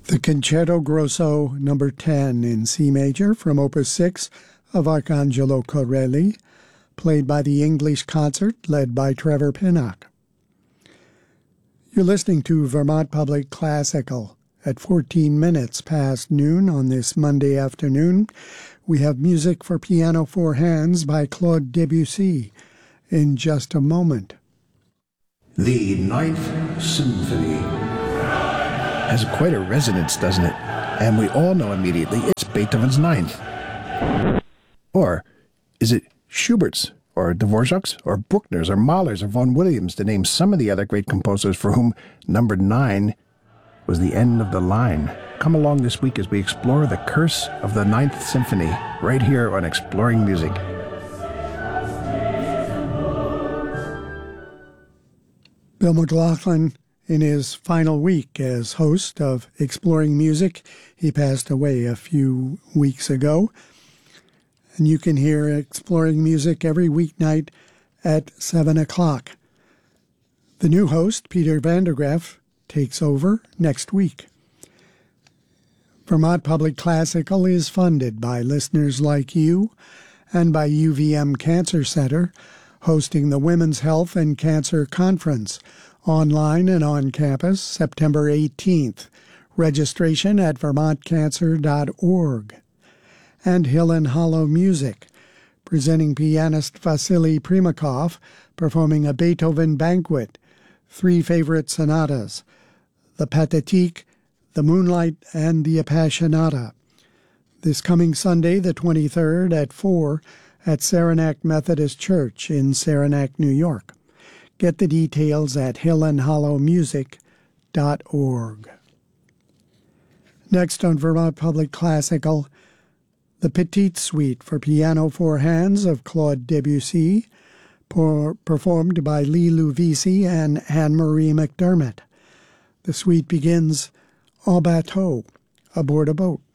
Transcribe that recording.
The Concerto Grosso No. 10 in C major from Opus 6 of Arcangelo Corelli, played by the English Concert led by Trevor Pinnock. You're listening to Vermont Public Classical. At 14 minutes past noon on this Monday afternoon, we have music for piano four hands by Claude Debussy. In just a moment. The Ninth Symphony has quite a resonance, doesn't it? And we all know immediately it's Beethoven's Ninth. Or is it Schubert's, or Dvorak's, or Bruckner's, or Mahler's, or Vaughan Williams, to name some of the other great composers for whom number 9 was the end of the line? Come along this week as we explore the curse of the Ninth Symphony, right here on Exploring Music. Bill McLaughlin, in his final week as host of Exploring Music, he passed away a few weeks ago. And you can hear Exploring Music every weeknight at 7 o'clock. The new host, Peter Vandergraff, takes over next week. Vermont Public Classical is funded by listeners like you and by UVM Cancer Center, hosting the Women's Health and Cancer Conference, online and on campus, September 18th. Registration at vermontcancer.org. And Hill and Hollow Music, presenting pianist Vasily Primakov, performing a Beethoven banquet, 3 favorite sonatas, the Pathétique, the Moonlight, and the Appassionata. This coming Sunday, the 23rd, at 4 at Saranac Methodist Church in Saranac, New York. Get the details at hillandhollowmusic.org. Next on Vermont Public Classical, the Petite Suite for piano four hands of Claude Debussy, performed by Lee Luvisi and Anne-Marie McDermott. The suite begins en bateau, aboard a boat.